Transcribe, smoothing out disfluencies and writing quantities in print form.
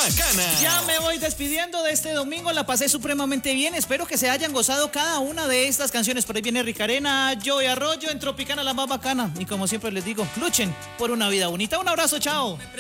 Bacana. Ya me voy despidiendo de este domingo, la pasé supremamente bien, espero que se hayan gozado cada una de estas canciones. Por ahí viene Ricarena, Joey Arroyo, en Tropicana la más bacana. Y como siempre les digo, luchen por una vida bonita. Un abrazo, chao.